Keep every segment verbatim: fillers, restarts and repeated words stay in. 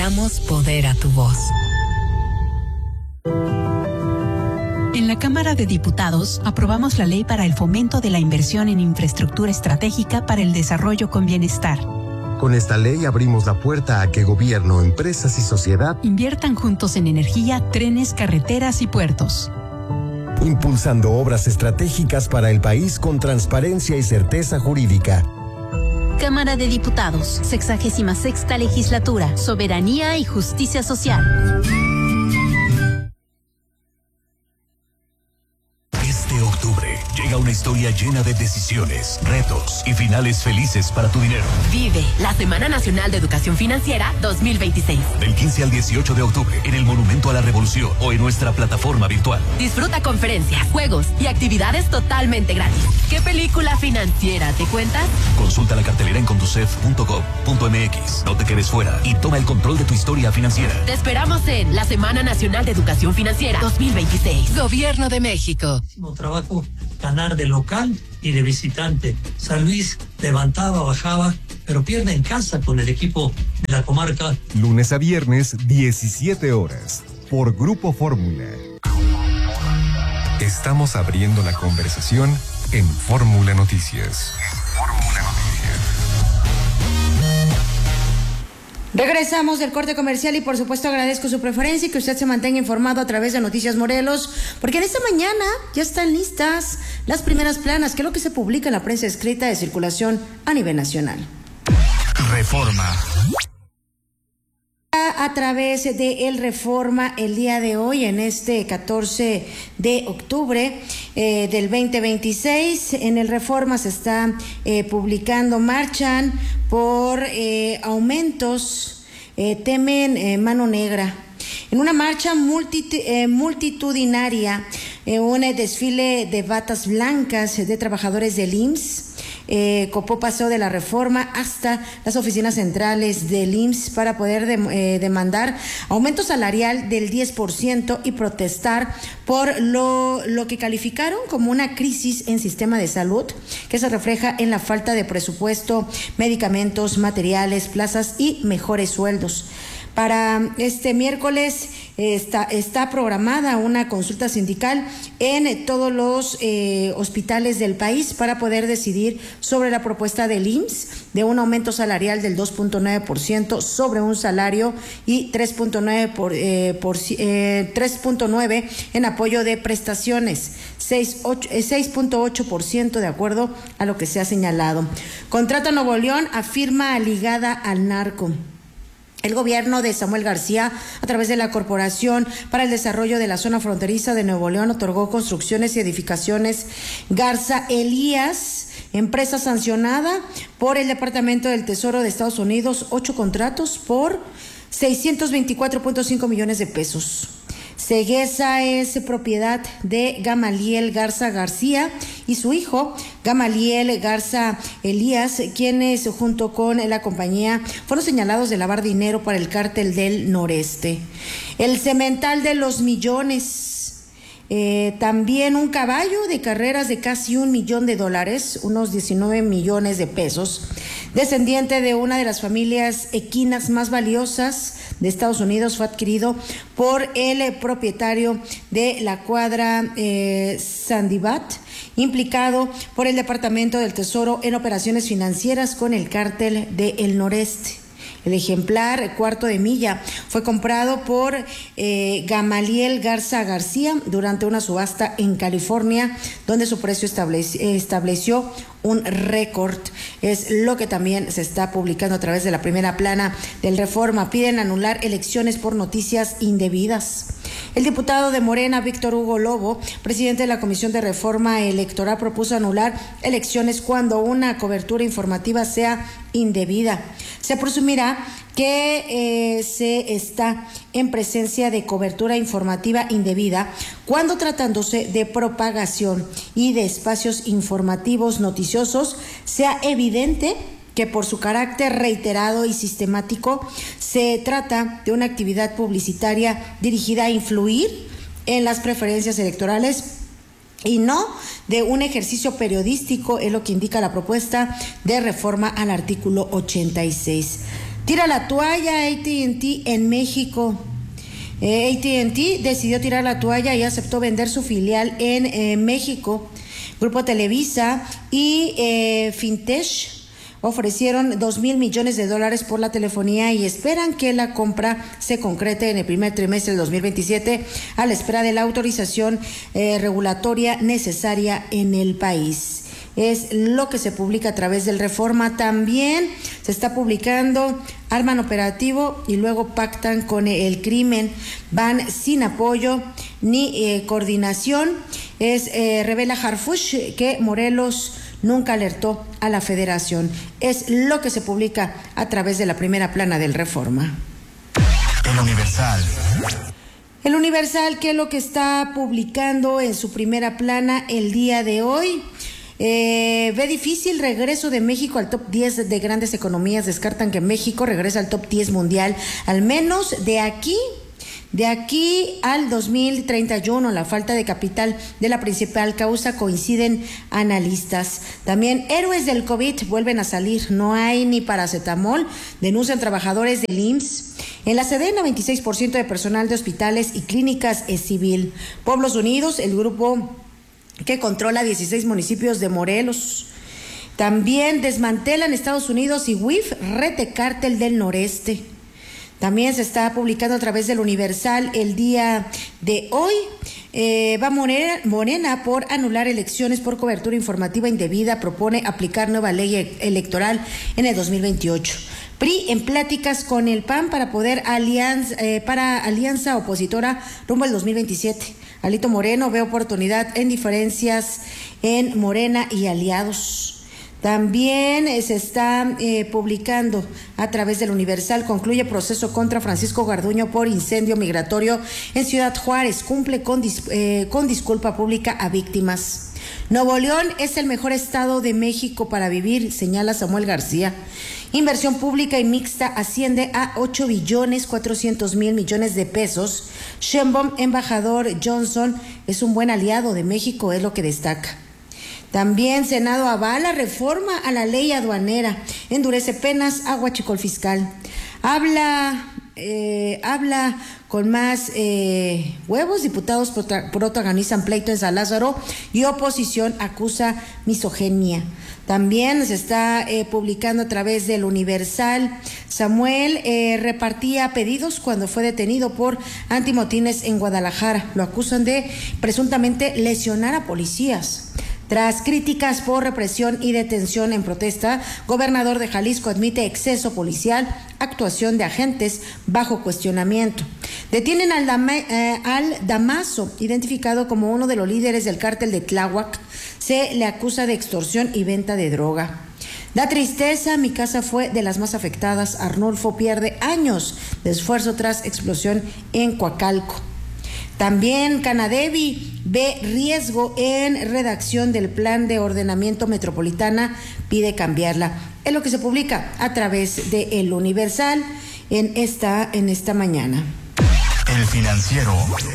damos poder a tu voz. En la Cámara de Diputados aprobamos la ley para el fomento de la inversión en infraestructura estratégica para el desarrollo con bienestar. Con esta ley abrimos la puerta a que gobierno, empresas y sociedad inviertan juntos en energía, trenes, carreteras y puertos. Impulsando obras estratégicas para el país con transparencia y certeza jurídica. Cámara de Diputados, sexagésima sexta legislatura, soberanía y justicia social. Este octubre llega una historia llena de decisiones, retos y finales felices para tu dinero. Vive la Semana Nacional de Educación Financiera dos mil veintiséis. Del quince al dieciocho de octubre en el Monumento a la Revolución o en nuestra plataforma virtual. Disfruta conferencias, juegos y actividades totalmente gratis. ¿Qué película financiera te cuentas? Consulta la cartelera en conducef punto gov punto mx. No te quedes fuera y toma el control de tu historia financiera. Te esperamos en la Semana Nacional de Educación Financiera dos mil veintiséis. Gobierno de México. Trabajo ganar de local y de visitante. San Luis levantaba, bajaba, pero pierde en casa con el equipo de la comarca. Lunes a viernes, diecisiete horas, por Grupo Fórmula. Estamos abriendo la conversación en Fórmula Noticias. Fórmula Noticias. Regresamos del corte comercial y por supuesto agradezco su preferencia y que usted se mantenga informado a través de Noticias Morelos, porque en esta mañana ya están listas las primeras planas, que es lo que se publica en la prensa escrita de circulación a nivel nacional. Reforma. A través de El Reforma el día de hoy, en este catorce de octubre eh, del veinte veintiséis, en El Reforma se está eh, publicando, marchan por eh, aumentos, eh, temen eh, mano negra. En una marcha multit eh, multitudinaria, eh, un eh, desfile de batas blancas de trabajadores del I M S S, Eh, copó Paseo de la Reforma hasta las oficinas centrales del I M S S para poder de, eh, demandar aumento salarial del diez por ciento y protestar por lo, lo que calificaron como una crisis en sistema de salud que se refleja en la falta de presupuesto, medicamentos, materiales, plazas y mejores sueldos. Para este miércoles eh, está, está programada una consulta sindical en eh, todos los eh, hospitales del país para poder decidir sobre la propuesta del I M S S de un aumento salarial del dos punto nueve por ciento sobre un salario y tres punto nueve por, eh, por, eh, tres punto nueve en apoyo de prestaciones, seis punto ocho por ciento de acuerdo a lo que se ha señalado. Contrata Nuevo León afirma ligada al narco. El gobierno de Samuel García, a través de la Corporación para el Desarrollo de la Zona Fronteriza de Nuevo León, otorgó construcciones y edificaciones Garza Elías, empresa sancionada por el Departamento del Tesoro de Estados Unidos, ocho contratos por seiscientos veinticuatro punto cinco millones de pesos. Ceguesa es propiedad de Gamaliel Garza García y su hijo Gamaliel Garza Elías, quienes junto con la compañía fueron señalados de lavar dinero para el cártel del Noreste. El Cemental de los Millones. Eh, también un caballo de carreras de casi un millón de dólares, unos diecinueve millones de pesos, descendiente de una de las familias equinas más valiosas de Estados Unidos, fue adquirido por el eh, propietario de la cuadra eh, Sandibat, implicado por el Departamento del Tesoro en operaciones financieras con el cártel del Noreste. El ejemplar cuarto de milla fue comprado por eh, Gamaliel Garza García durante una subasta en California, donde su precio establec- estableció un récord. Es lo que también se está publicando a través de la primera plana del Reforma. Piden anular elecciones por noticias indebidas. El diputado de Morena, Víctor Hugo Lobo, presidente de la Comisión de Reforma Electoral, propuso anular elecciones cuando una cobertura informativa sea indebida. Se presumirá que eh, se está en presencia de cobertura informativa indebida cuando tratándose de propagación y de espacios informativos noticiosos sea evidente que por su carácter reiterado y sistemático se trata de una actividad publicitaria dirigida a influir en las preferencias electorales y no de un ejercicio periodístico, es lo que indica la propuesta de reforma al artículo ochenta y seis. Tira la toalla A T and T en México. Eh, A T and T decidió tirar la toalla y aceptó vender su filial en eh, México. Grupo Televisa y eh, Fintech ofrecieron dos mil millones de dólares por la telefonía y esperan que la compra se concrete en el primer trimestre del dos mil veintisiete a la espera de la autorización eh, regulatoria necesaria en el país. Es lo que se publica a través del Reforma. También se está publicando, arman operativo y luego pactan con el crimen, van sin apoyo ni eh, coordinación. Es eh, revela Harfuch que Morelos nunca alertó a la Federación. Es lo que se publica a través de la primera plana del Reforma. El Universal. El Universal, que es lo que está publicando en su primera plana el día de hoy. Eh, ve difícil regreso de México al top diez de grandes economías. Descartan que México regrese al top diez mundial, al menos de aquí De aquí al dos mil treinta y uno. La falta de capital de la principal causa, coinciden analistas. También héroes del COVID vuelven a salir. No hay ni paracetamol, denuncian trabajadores del I M S S. En la Sedena, veintiséis por ciento de personal de hospitales y clínicas es civil. Pueblos Unidos, el grupo que controla dieciséis municipios de Morelos. También desmantelan Estados Unidos y W I F, rete cártel del noreste. También se está publicando a través del Universal el día de hoy. Eh, va Morena, Morena por anular elecciones por cobertura informativa indebida. Propone aplicar nueva ley electoral en el dos mil veintiocho. P R I en pláticas con el P A N para poder alianza, eh, para alianza opositora rumbo al dos mil veintisiete. Alito Moreno ve oportunidad en diferencias en Morena y aliados. También se está eh, publicando a través del Universal. Concluye proceso contra Francisco Garduño por incendio migratorio en Ciudad Juárez. Cumple con, dis, eh, con disculpa pública a víctimas. Nuevo León es el mejor estado de México para vivir, señala Samuel García. Inversión pública y mixta asciende a ocho billones cuatrocientos mil millones de pesos. Sheinbaum, embajador Johnson, es un buen aliado de México, es lo que destaca. También Senado avala reforma a la ley aduanera, endurece penas a huachicol fiscal. Habla, eh, habla con más eh, huevos, diputados protagonizan pleito en San Lázaro y oposición acusa misoginia. También se está eh, publicando a través del Universal. Samuel eh, repartía pedidos cuando fue detenido por antimotines en Guadalajara. Lo acusan de presuntamente lesionar a policías. Tras críticas por represión y detención en protesta, gobernador de Jalisco admite exceso policial, actuación de agentes bajo cuestionamiento. Detienen al, Dama, eh, al Damaso, identificado como uno de los líderes del cártel de Tláhuac. Se le acusa de extorsión y venta de droga. Da tristeza, mi casa fue de las más afectadas. Arnulfo pierde años de esfuerzo tras explosión en Coacalco. También Canadevi ve riesgo en redacción del plan de ordenamiento metropolitana, pide cambiarla. Es lo que se publica a través de El Universal en esta, en esta mañana. El Financiero.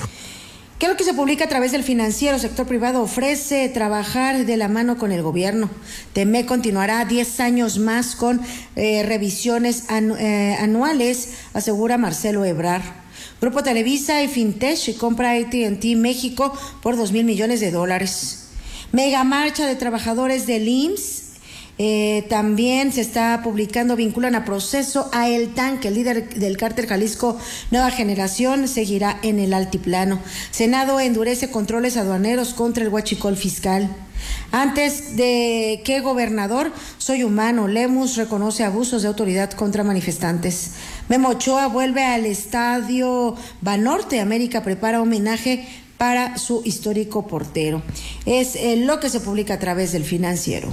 ¿Qué es lo que se publica a través del Financiero? Sector privado ofrece trabajar de la mano con el gobierno. T M E continuará diez años más con eh, revisiones anu- eh, anuales, asegura Marcelo Ebrard. Grupo Televisa y Fintech compra A T and T México por dos mil millones de dólares. Mega marcha de trabajadores del I M S S. Eh, también se está publicando, vinculan a proceso a El Tanque, el líder del cártel Jalisco Nueva Generación, seguirá en el altiplano. Senado endurece controles aduaneros contra el huachicol fiscal. Antes de que gobernador, soy humano. Lemus reconoce abusos de autoridad contra manifestantes. Memo Ochoa vuelve al estadio Banorte. América prepara homenaje para su histórico portero. Es eh, lo que se publica a través del Financiero.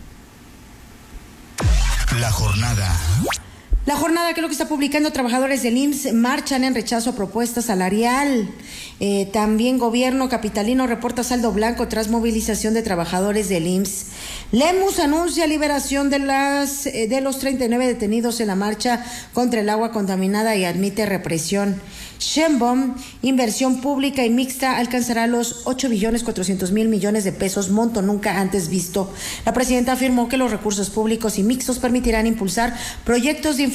La jornada. La jornada, que es lo que está publicando, trabajadores del I M S S marchan en rechazo a propuesta salarial. Eh, también gobierno capitalino reporta saldo blanco tras movilización de trabajadores del I M S S. Lemus anuncia liberación de las eh, de los treinta y nueve detenidos en la marcha contra el agua contaminada y admite represión. Sheinbaum, inversión pública y mixta alcanzará los ocho billones cuatrocientos mil millones de pesos, monto nunca antes visto. La presidenta afirmó que los recursos públicos y mixtos permitirán impulsar proyectos de infraestructura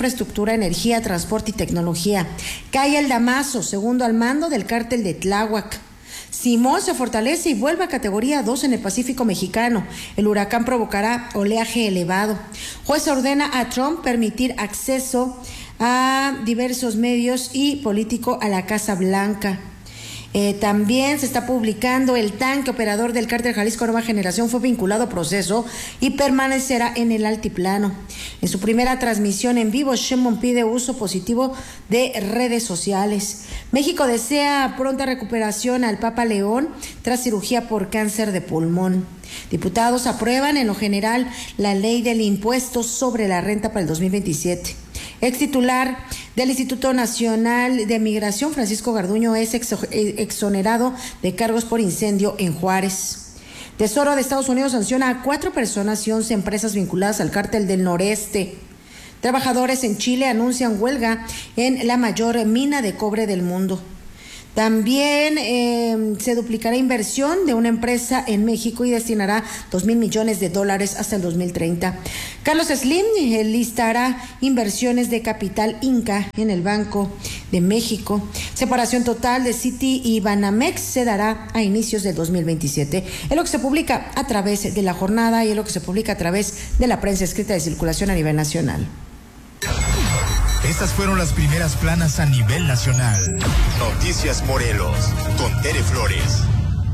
infraestructura, energía, transporte y tecnología. Cae el Damaso, segundo al mando del cártel de Tláhuac. Simón se fortalece y vuelve a categoría dos en el Pacífico mexicano. El huracán provocará oleaje elevado. Juez ordena a Trump permitir acceso a diversos medios y político a la Casa Blanca. Eh, también se está publicando el tanque operador del cártel Jalisco Nueva Generación fue vinculado a proceso y permanecerá en el altiplano. En su primera transmisión en vivo, Sheinbaum pide uso positivo de redes sociales. México desea pronta recuperación al Papa León tras cirugía por cáncer de pulmón. Diputados aprueban en lo general la ley del impuesto sobre la renta para el dos mil veintisiete. Ex titular del Instituto Nacional de Migración, Francisco Garduño, es exonerado de cargos por incendio en Juárez. Tesoro de Estados Unidos sanciona a cuatro personas y once empresas vinculadas al cártel del Noreste. Trabajadores en Chile anuncian huelga en la mayor mina de cobre del mundo. También eh, se duplicará inversión de una empresa en México y destinará dos mil millones de dólares hasta el dos mil treinta. Carlos Slim eh, listará inversiones de capital Inca en el Banco de México. Separación total de Citi y Banamex se dará a inicios del dos mil veintisiete. Es lo que se publica a través de la jornada y es lo que se publica a través de la prensa escrita de circulación a nivel nacional. Estas fueron las primeras planas a nivel nacional. Noticias Morelos, con Tere Flores.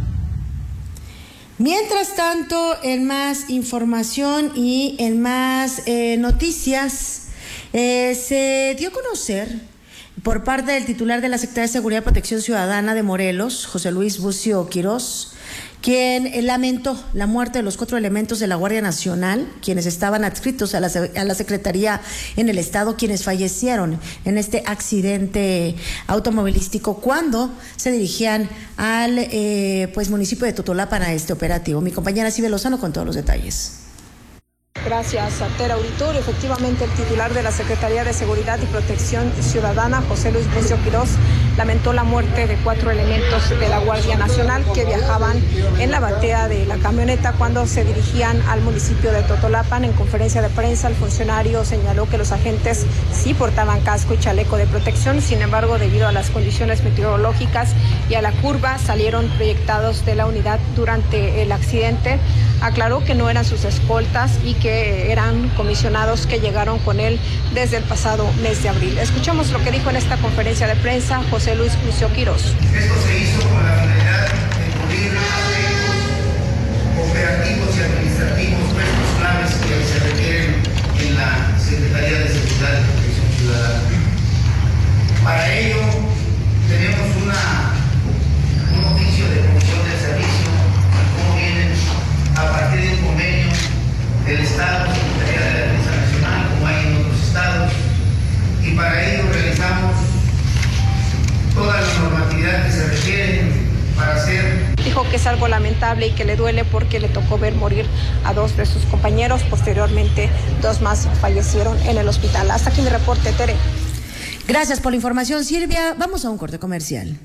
Mientras tanto, en más información y en más eh, noticias, eh, se dio a conocer por parte del titular de la Secretaría de Seguridad y Protección Ciudadana de Morelos, José Luis Bucio Quirós, quien lamentó la muerte de los cuatro elementos de la Guardia Nacional, quienes estaban adscritos a la, a la Secretaría en el Estado, quienes fallecieron en este accidente automovilístico cuando se dirigían al eh, pues municipio de Totolapan a este operativo. Mi compañera Cibe Lozano con todos los detalles. Gracias a Tera Auditorio. Efectivamente, el titular de la Secretaría de Seguridad y Protección Ciudadana, José Luis Bucio Quirós, lamentó la muerte de cuatro elementos de la Guardia Nacional que viajaban en la batea de la camioneta cuando se dirigían al municipio de Totolapan. En conferencia de prensa, el funcionario señaló que los agentes sí portaban casco y chaleco de protección, sin embargo, debido a las condiciones meteorológicas y a la curva, salieron proyectados de la unidad durante el accidente. Aclaró que no eran sus escoltas y que eran comisionados que llegaron con él desde el pasado mes de abril. Escuchamos lo que dijo en esta conferencia de prensa José Luis Bucio Quirós. Esto se hizo con la finalidad de cubrir aspectos operativos y administrativos, puestos claves que se requieren en la Secretaría de Seguridad y Protección Ciudadana. Para ello tenemos una, un oficio de comisión de servicio, cómo vienen a partir de un convenio del Estado, Secretaría de la Defensa Nacional, como hay en otros estados, y para ello realizamos toda la normatividad que se requiere para hacer. Dijo que es algo lamentable y que le duele porque le tocó ver morir a dos de sus compañeros. Posteriormente, dos más fallecieron en el hospital. Hasta aquí mi reporte, Tere. Gracias por la información, Silvia. Vamos a un corte comercial.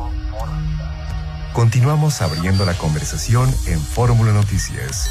Continuamos abriendo la conversación en Fórmula Noticias.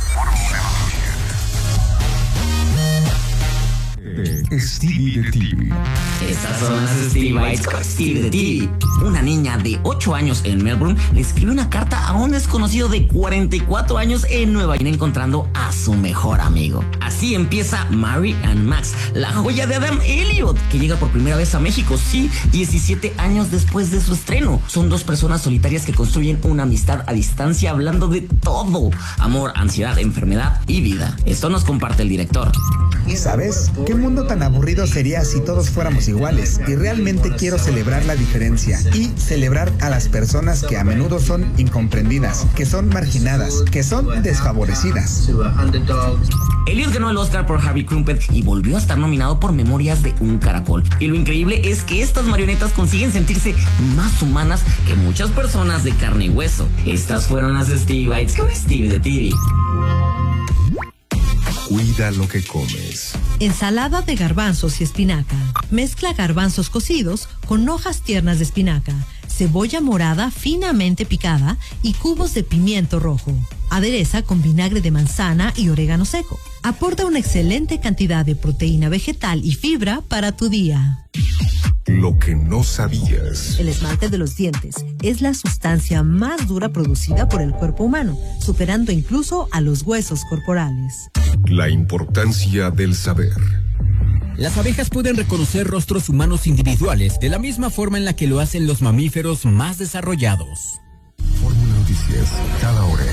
Stevie de T V. Estas son las Stevie Bites con Stevie de T V. Una niña de ocho años en Melbourne le escribió una carta a un desconocido de cuarenta y cuatro años en Nueva York encontrando a su mejor amigo. Así empieza Mary and Max, la joya de Adam Elliot, que llega por primera vez a México, sí, diecisiete años después de su estreno. Son dos personas solitarias que construyen una amistad a distancia hablando de todo: amor, ansiedad, enfermedad y vida. Esto nos comparte el director. ¿Sabes? ¿Qué mundo tan aburrido sería si todos fuéramos iguales? Y realmente quiero celebrar la diferencia y celebrar a las personas que a menudo son incomprendidas, que son marginadas, que son desfavorecidas. Elliot ganó el Oscar por Harvey Crumpet y volvió a estar nominado por Memorias de un Caracol. Y lo increíble es que estas marionetas consiguen sentirse más humanas que muchas personas de carne y hueso. Estas fueron las Stevie Bites con Stevie de T V. Cuida lo que comes. Ensalada de garbanzos y espinaca. Mezcla garbanzos cocidos con hojas tiernas de espinaca, cebolla morada finamente picada y cubos de pimiento rojo. Adereza con vinagre de manzana y orégano seco. Aporta una excelente cantidad de proteína vegetal y fibra para tu día. Lo que no sabías. El esmalte de los dientes es la sustancia más dura producida por el cuerpo humano, superando incluso a los huesos corporales. La importancia del saber. Las abejas pueden reconocer rostros humanos individuales de la misma forma en la que lo hacen los mamíferos más desarrollados. Fórmula Noticias, cada hora.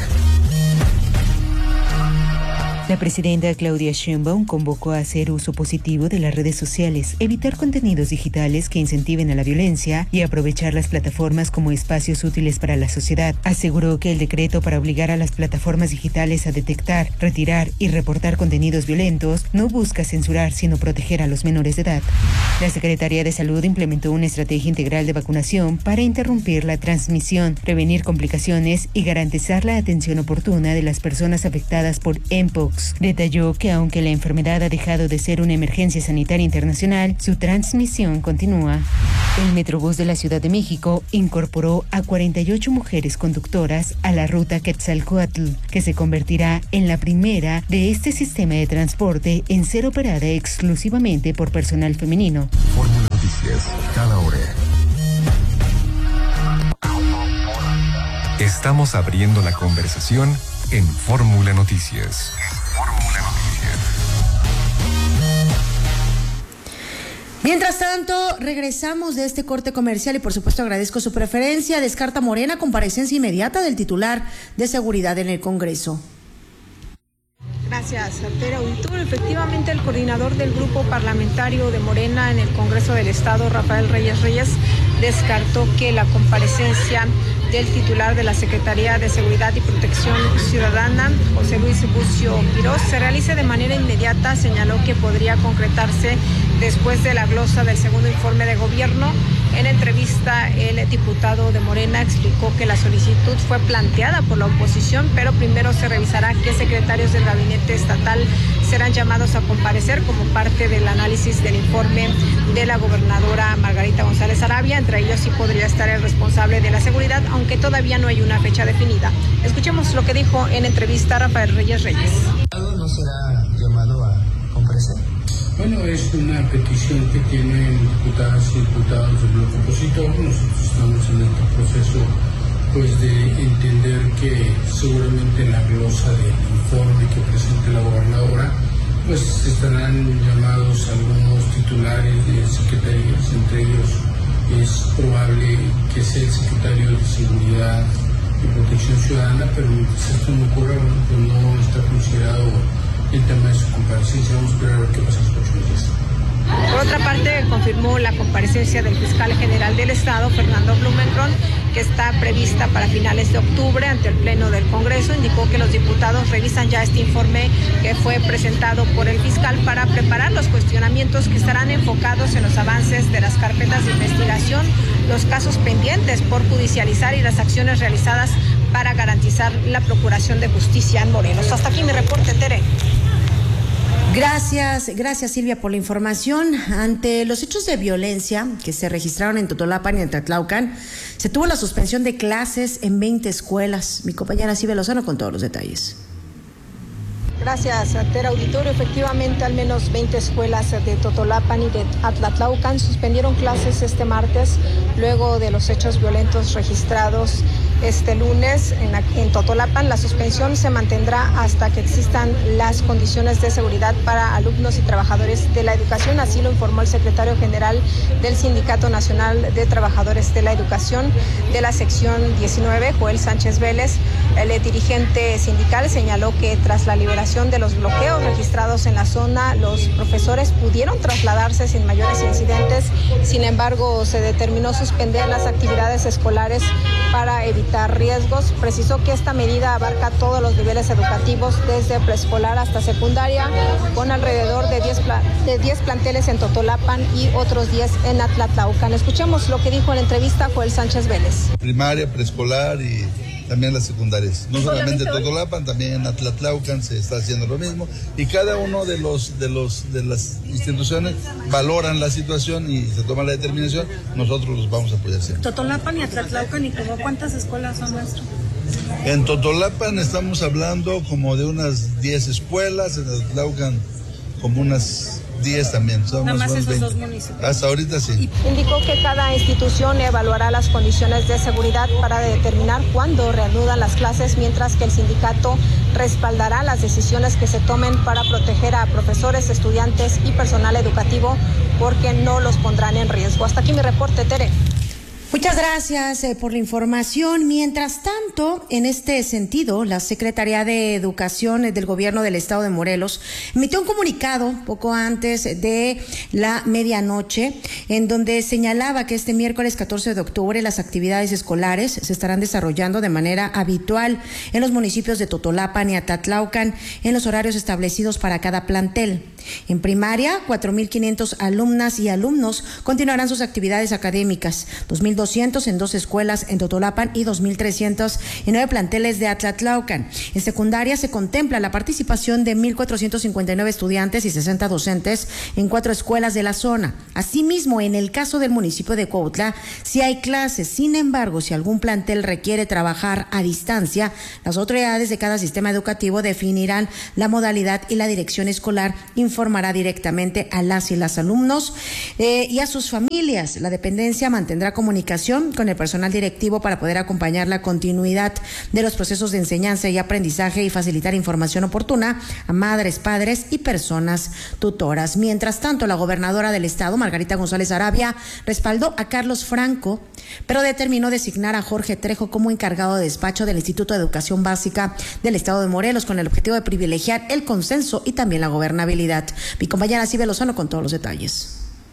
La presidenta Claudia Sheinbaum convocó a hacer uso positivo de las redes sociales, evitar contenidos digitales que incentiven a la violencia y aprovechar las plataformas como espacios útiles para la sociedad. Aseguró que el decreto para obligar a las plataformas digitales a detectar, retirar y reportar contenidos violentos no busca censurar, sino proteger a los menores de edad. La Secretaría de Salud implementó una estrategia integral de vacunación para interrumpir la transmisión, prevenir complicaciones y garantizar la atención oportuna de las personas afectadas por mpox. Detalló que aunque la enfermedad ha dejado de ser una emergencia sanitaria internacional, su transmisión continúa. El Metrobús de la Ciudad de México incorporó a cuarenta y ocho mujeres conductoras a la ruta Quetzalcóatl, que se convertirá en la primera de este sistema de transporte en ser operada exclusivamente por personal femenino. Fórmula Noticias, cada hora. Estamos abriendo la conversación en Fórmula Noticias. Fórmula Noticias. Mientras tanto, regresamos de este corte comercial y por supuesto agradezco su preferencia. Descarta Morena comparecencia inmediata del titular de Seguridad en el Congreso. Gracias, Altera Auditorio. Efectivamente, el coordinador del grupo parlamentario de Morena en el Congreso del Estado, Rafael Reyes Reyes, descartó que la comparecencia del titular de la Secretaría de Seguridad y Protección Ciudadana, José Luis Bucio Quirós, se realice de manera inmediata. Señaló que podría concretarse después de la glosa del segundo informe de gobierno. En entrevista, el diputado de Morena explicó que la solicitud fue planteada por la oposición, pero primero se revisará qué secretarios del gabinete estatal serán llamados a comparecer como parte del análisis del informe de la gobernadora Margarita González Arabia. Entre ellos sí podría estar el responsable de la seguridad, aunque todavía no hay una fecha definida. Escuchemos lo que dijo en entrevista Rafael Reyes Reyes. ¿No será llamado a comparecer? Bueno, es una petición que tienen diputadas y diputados del bloque opositor. Nosotros estamos en este proceso pues de entender que seguramente en la glosa del informe que presente la gobernadora pues estarán llamados algunos titulares de secretarías, entre ellos es probable que sea el secretario de Seguridad y Protección Ciudadana, pero mientras esto no ocurra, bueno, pues no está considerado el tema de su comparecencia. Vamos a esperar a ver qué pasa en los próximos días. Por otra parte, confirmó la comparecencia del fiscal general del Estado, Fernando Blumenthal, que está prevista para finales de octubre ante el Pleno del Congreso. Indicó que los diputados revisan ya este informe que fue presentado por el fiscal para preparar los cuestionamientos que estarán enfocados en los avances de las carpetas de investigación, los casos pendientes por judicializar y las acciones realizadas para garantizar la procuración de justicia en Morelos. Hasta aquí mi reporte, Tere. Gracias, gracias Silvia por la información. Ante los hechos de violencia que se registraron en Totolapan y en Tlatlaucan, se tuvo la suspensión de clases en veinte escuelas. Mi compañera Silvia Lozano con todos los detalles. Gracias, Altera Auditorio. Efectivamente, al menos veinte escuelas de Totolapan y de Atlatlaucan suspendieron clases este martes luego de los hechos violentos registrados este lunes en, en Totolapan. La suspensión se mantendrá hasta que existan las condiciones de seguridad para alumnos y trabajadores de la educación. Así lo informó el secretario general del Sindicato Nacional de Trabajadores de la Educación de la sección diecinueve, Joel Sánchez Vélez. El dirigente sindical señaló que tras la liberación de los bloqueos registrados en la zona, los profesores pudieron trasladarse sin mayores incidentes. Sin embargo, se determinó suspender las actividades escolares para evitar riesgos. Precisó que esta medida abarca todos los niveles educativos, desde preescolar hasta secundaria, con alrededor de diez, pla- de diez planteles en Totolapan y otros diez en Atlatlaucan. Escuchemos lo que dijo en entrevista Joel Sánchez Vélez. Primaria, preescolar y también las secundarias. No solamente en Totolapan, también en Atlatlaucan se está haciendo lo mismo, y cada uno de los de los de las instituciones valoran la situación y se toma la determinación. Nosotros los vamos a apoyar siempre. Totolapan y Atlatlaucan, ¿y como cuántas escuelas son, maestro? En Totolapan estamos hablando como de unas diez escuelas, en Atlatlaucan como unas diez también. Son Nada más, más esos veinte. Dos municipios. Hasta ahorita sí. Indicó que cada institución evaluará las condiciones de seguridad para determinar cuándo reanudan las clases, mientras que el sindicato respaldará las decisiones que se tomen para proteger a profesores, estudiantes y personal educativo, porque no los pondrán en riesgo. Hasta aquí mi reporte, Tere. Muchas gracias eh, por la información. Mientras tanto, en este sentido, la Secretaría de Educación del Gobierno del Estado de Morelos emitió un comunicado poco antes de la medianoche, en donde señalaba que este miércoles catorce de octubre las actividades escolares se estarán desarrollando de manera habitual en los municipios de Totolapan y Atlatlaucan en los horarios establecidos para cada plantel. En primaria, cuatro mil quinientos alumnas y alumnos continuarán sus actividades académicas, dos mil doscientos en dos escuelas en Totolapan y dos mil trescientos en nueve planteles de Atlatlaucan. En secundaria se contempla la participación de mil cuatrocientos cincuenta y nueve estudiantes y sesenta docentes en cuatro escuelas de la zona. Asimismo, en el caso del municipio de Cuautla, sí hay clases. Sin embargo, si algún plantel requiere trabajar a distancia, las autoridades de cada sistema educativo definirán la modalidad y la dirección escolar informará directamente a las y las alumnos eh, y a sus familias. La dependencia mantendrá comunicación con el personal directivo para poder acompañar la continuidad de los procesos de enseñanza y aprendizaje y facilitar información oportuna a madres, padres y personas tutoras. Mientras tanto, la gobernadora del estado, Margarita González Arabia, respaldó a Carlos Franco, pero determinó designar a Jorge Trejo como encargado de despacho del Instituto de Educación Básica del estado de Morelos, con el objetivo de privilegiar el consenso y también la gobernabilidad. Mi compañera Cibe Lozano con todos los detalles.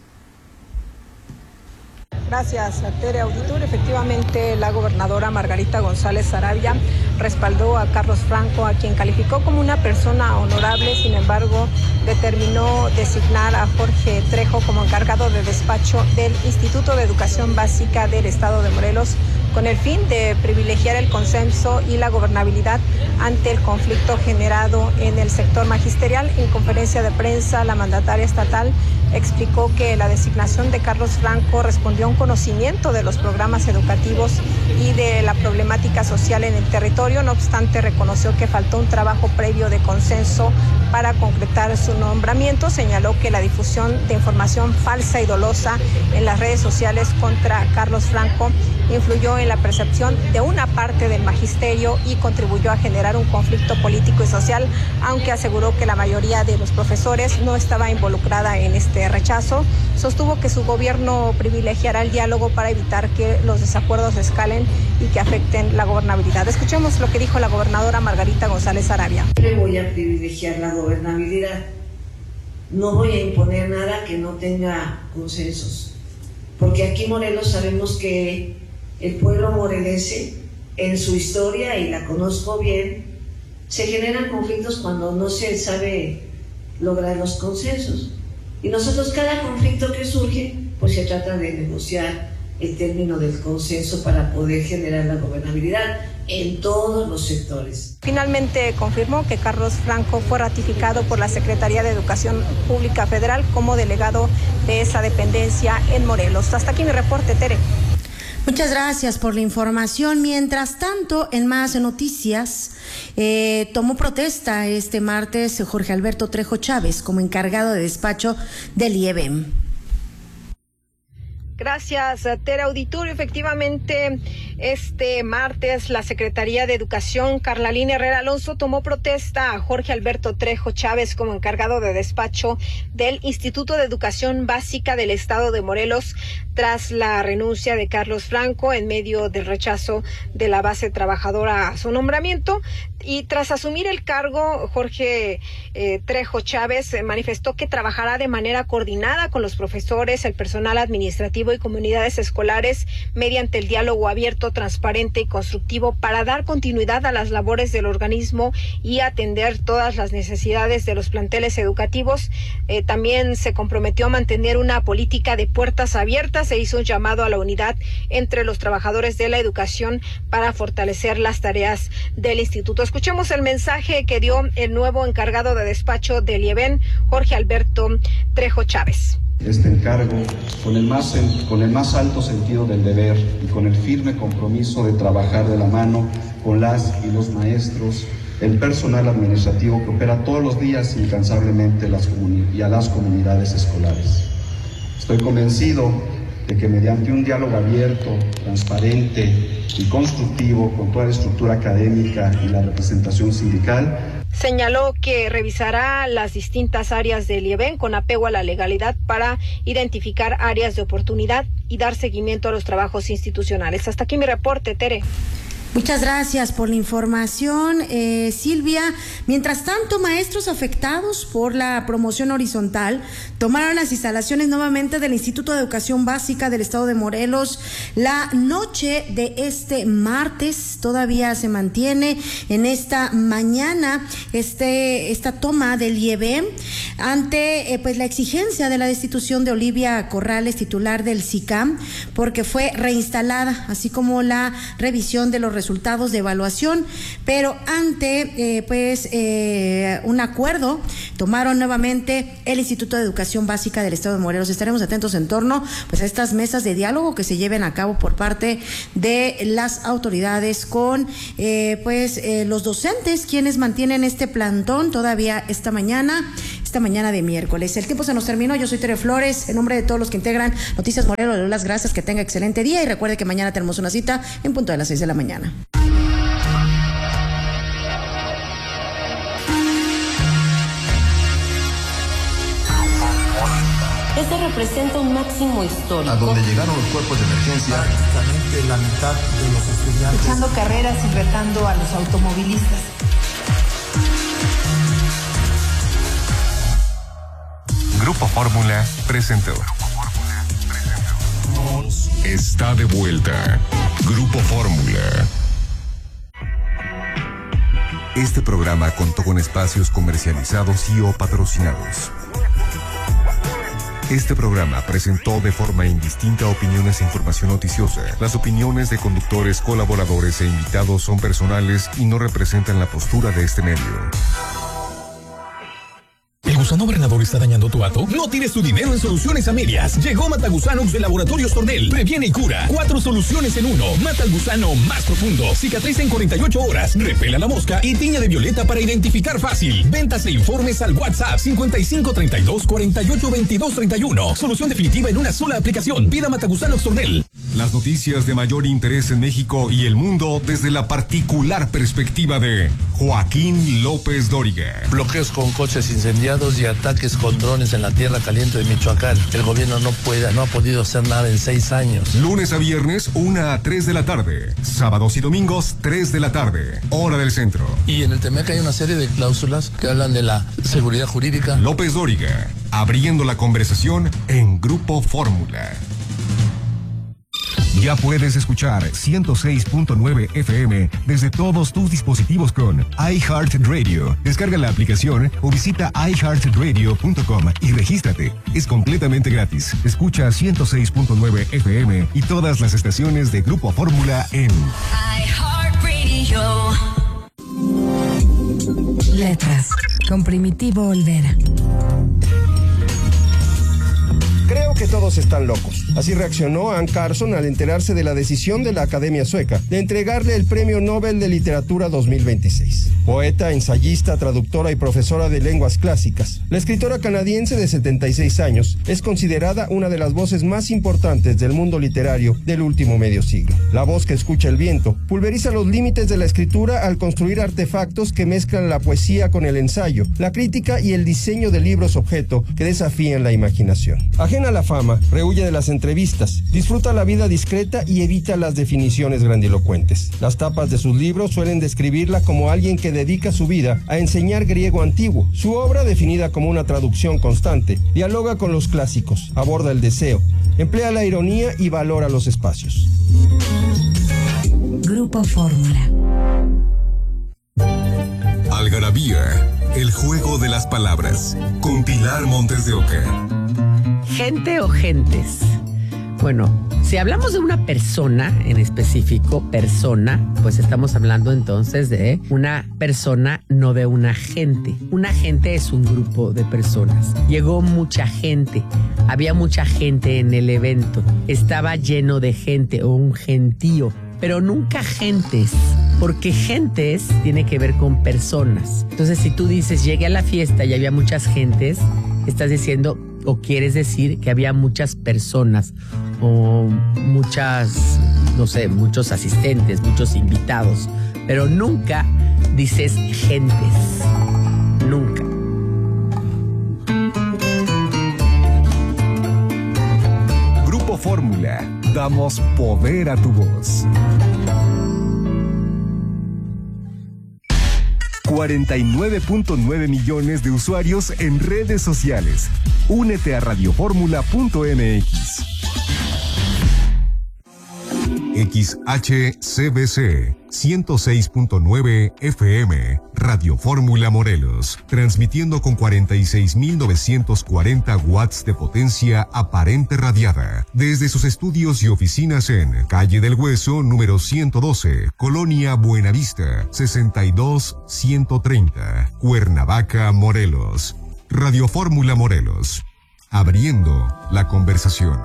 Gracias, Tere Auditorio. Efectivamente, la gobernadora Margarita González Arabia respaldó a Carlos Franco, a quien calificó como una persona honorable. Sin embargo, determinó designar a Jorge Trejo como encargado de despacho del Instituto de Educación Básica del Estado de Morelos, con el fin de privilegiar el consenso y la gobernabilidad ante el conflicto generado en el sector magisterial. En conferencia de prensa, la mandataria estatal explicó que la designación de Carlos Franco respondió a un conocimiento de los programas educativos y de la problemática social en el territorio. No obstante, reconoció que faltó un trabajo previo de consenso para concretar su nombramiento. Señaló que la difusión de información falsa y dolosa en las redes sociales contra Carlos Franco influyó en la percepción de una parte del magisterio y contribuyó a generar un conflicto político y social, aunque aseguró que la mayoría de los profesores no estaba involucrada en este rechazo. Sostuvo que su gobierno privilegiará el diálogo para evitar que los desacuerdos escalen y que afecten la gobernabilidad. Escuchemos lo que dijo la gobernadora Margarita González Arabia. Le voy a privilegiar la gobernabilidad. No voy a imponer nada que no tenga consensos, porque aquí en Morelos sabemos que el pueblo morelense, en su historia, y la conozco bien, se generan conflictos cuando no se sabe lograr los consensos. Y nosotros, cada conflicto que surge, pues se trata de negociar el término del consenso para poder generar la gobernabilidad en todos los sectores. Finalmente confirmó que Carlos Franco fue ratificado por la Secretaría de Educación Pública Federal como delegado de esa dependencia en Morelos. Hasta aquí mi reporte, Tere. Muchas gracias por la información. Mientras tanto, en más noticias, eh, tomó protesta este martes Jorge Alberto Trejo Chávez como encargado de despacho del I E B E M. Gracias, Tere Auditorio. Efectivamente, este martes la Secretaría de Educación, Carla Lina Herrera Alonso, tomó protesta a Jorge Alberto Trejo Chávez como encargado de despacho del Instituto de Educación Básica del Estado de Morelos tras la renuncia de Carlos Franco en medio del rechazo de la base trabajadora a su nombramiento. Y tras asumir el cargo, Jorge eh, Trejo Chávez eh, manifestó que trabajará de manera coordinada con los profesores, el personal administrativo y comunidades escolares mediante el diálogo abierto, transparente y constructivo para dar continuidad a las labores del organismo y atender todas las necesidades de los planteles educativos. Eh, también se comprometió a mantener una política de puertas abiertas se hizo un llamado a la unidad entre los trabajadores de la educación para fortalecer las tareas del instituto. Escuchemos el mensaje que dio el nuevo encargado de despacho del IEBEN, Jorge Alberto Trejo Chávez. Este encargo, con el, más, con el más alto sentido del deber y con el firme compromiso de trabajar de la mano con las y los maestros, el personal administrativo que opera todos los días incansablemente las y a las comunidades escolares. Estoy convencido de que mediante un diálogo abierto, transparente y constructivo con toda la estructura académica y la representación sindical, señaló que revisará las distintas áreas del IEBEN con apego a la legalidad para identificar áreas de oportunidad y dar seguimiento a los trabajos institucionales. Hasta aquí mi reporte, Tere. Muchas gracias por la información, eh, Silvia. Mientras tanto, maestros afectados por la promoción horizontal tomaron las instalaciones nuevamente del Instituto de Educación Básica del Estado de Morelos la noche de este martes. Todavía se mantiene en esta mañana este esta toma del IEBEN ante eh, pues la exigencia de la destitución de Olivia Corrales, titular del SICAM, porque fue reinstalada, así como la revisión de los resultados resultados de evaluación, pero ante eh, pues eh, un acuerdo tomaron nuevamente el Instituto de Educación Básica del Estado de Morelos. Estaremos atentos en torno pues a estas mesas de diálogo que se lleven a cabo por parte de las autoridades con eh, pues eh, los docentes, quienes mantienen este plantón todavía esta mañana esta mañana de miércoles. El tiempo se nos terminó. Yo soy Tere Flores. En nombre de todos los que integran Noticias Morelos, le doy las gracias. Que tenga excelente día y recuerde que mañana tenemos una cita en punto de las seis de la mañana. Este representa un máximo histórico. A donde llegaron los cuerpos de emergencia. Prácticamente la mitad de los estudiantes. Echando carreras y retando a los automovilistas. Grupo Fórmula presentó. Está de vuelta. Grupo Fórmula. Este programa contó con espacios comercializados y o patrocinados. Este programa presentó de forma indistinta opiniones e información noticiosa. Las opiniones de conductores, colaboradores e invitados son personales y no representan la postura de este medio. ¿El gusano granador está dañando tu hato? No tires tu dinero en soluciones a medias. Llegó Matagusanos de Laboratorios Tornel. Previene y cura. Cuatro soluciones en uno. Mata al gusano más profundo. Cicatriza en cuarenta y ocho horas. Repela la mosca y tiña de violeta para identificar fácil. Ventas e informes al WhatsApp cincuenta y cinco treinta y dos cuarenta y ocho veintidós treinta y uno. Solución definitiva en una sola aplicación. Pida Matagusanos Tornel. Las noticias de mayor interés en México y el mundo desde la particular perspectiva de Joaquín López Dóriga. Bloqueos con coches incendiados y ataques con drones en la tierra caliente de Michoacán. El gobierno no puede, no ha podido hacer nada en seis años. Lunes a viernes, una a tres de la tarde. Sábados y domingos, tres de la tarde. Hora del centro. Y en el T M E C hay una serie de cláusulas que hablan de la seguridad jurídica. López Dóriga, abriendo la conversación en Grupo Fórmula. Ya puedes escuchar ciento seis punto nueve F M desde todos tus dispositivos con iHeartRadio. Descarga la aplicación o visita i heart radio punto com y regístrate. Es completamente gratis. Escucha ciento seis punto nueve F M y todas las estaciones de Grupo Fórmula en iHeartRadio. Letras con Primitivo Olvera. Creo que todos están locos. Así reaccionó Anne Carson al enterarse de la decisión de la Academia Sueca de entregarle el Premio Nobel de Literatura dos mil veintiséis. Poeta, ensayista, traductora y profesora de lenguas clásicas, la escritora canadiense de setenta y seis años es considerada una de las voces más importantes del mundo literario del último medio siglo. La voz que escucha el viento pulveriza los límites de la escritura al construir artefactos que mezclan la poesía con el ensayo, la crítica y el diseño de libros objeto que desafían la imaginación. Ajena a la fama, rehuye de las entrevistas, disfruta la vida discreta y evita las definiciones grandilocuentes. Las tapas de sus libros suelen describirla como alguien que dedica su vida a enseñar griego antiguo. Su obra, definida como una traducción constante, dialoga con los clásicos, aborda el deseo, emplea la ironía y valora los espacios. Grupo Fórmula. Algarabía, el juego de las palabras, con Pilar Montes de Oca. Gente o gentes. Bueno, si hablamos de una persona en específico, persona, pues estamos hablando entonces de una persona, no de una gente. Una gente es un grupo de personas. Llegó mucha gente, había mucha gente en el evento, estaba lleno de gente o un gentío, pero nunca gentes, porque gentes tiene que ver con personas. Entonces, si tú dices, llegué a la fiesta y había muchas gentes, estás diciendo o quieres decir que había muchas personas o muchas, no sé, muchos asistentes, muchos invitados, pero nunca dices gentes, nunca. Grupo Fórmula, damos poder a tu voz. cuarenta y nueve punto nueve millones de usuarios en redes sociales. Únete a radioformula punto m x. X H C B C ciento seis punto nueve F M, Radio Fórmula Morelos, transmitiendo con cuarenta y seis mil novecientos cuarenta watts de potencia aparente radiada, desde sus estudios y oficinas en Calle del Hueso, número ciento doce, Colonia Buenavista, sesenta y dos ciento treinta, Cuernavaca, Morelos. Radio Fórmula Morelos, abriendo la conversación.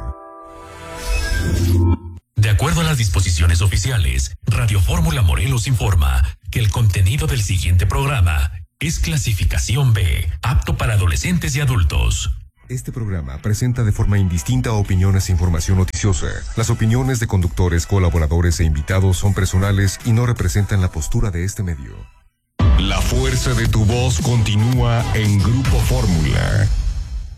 De acuerdo a las disposiciones oficiales, Radio Fórmula Morelos informa que el contenido del siguiente programa es clasificación B, apto para adolescentes y adultos. Este programa presenta de forma indistinta opiniones e información noticiosa. Las opiniones de conductores, colaboradores e invitados son personales y no representan la postura de este medio. La fuerza de tu voz continúa en Grupo Fórmula.